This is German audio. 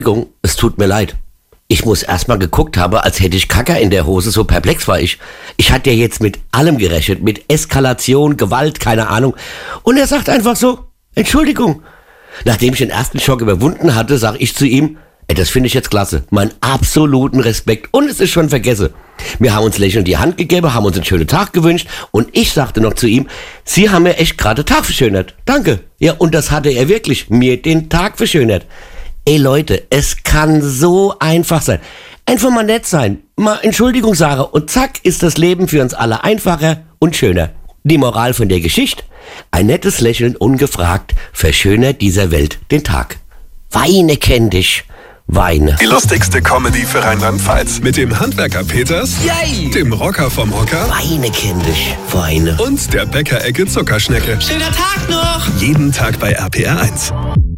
Entschuldigung, es tut mir leid. Ich muss erstmal geguckt haben, als hätte ich Kacker in der Hose, so perplex war ich. Ich hatte ja jetzt mit allem gerechnet, mit Eskalation, Gewalt, keine Ahnung. Und er sagt einfach so, Entschuldigung. Nachdem ich den ersten Schock überwunden hatte, sage ich zu ihm, das finde ich jetzt klasse, meinen absoluten Respekt und es ist schon vergessen. Wir haben uns lächelnd die Hand gegeben, haben uns einen schönen Tag gewünscht und ich sagte noch zu ihm, Sie haben mir echt gerade den Tag verschönert. Danke. Ja, und das hatte er wirklich, mir den Tag verschönert. Ey Leute, es kann so einfach sein. Einfach mal nett sein, mal Entschuldigung sagen und zack ist das Leben für uns alle einfacher und schöner. Die Moral von der Geschichte? Ein nettes Lächeln ungefragt verschönert dieser Welt den Tag. Weine kenn dich. Weine. Die lustigste Comedy für Rheinland-Pfalz. Mit dem Handwerker Peters, Yay! Dem Rocker vom Hocker Weine kenn dich. Weine. und der Bäckerecke Zuckerschnecke. Schöner Tag noch! Jeden Tag bei RPR 1.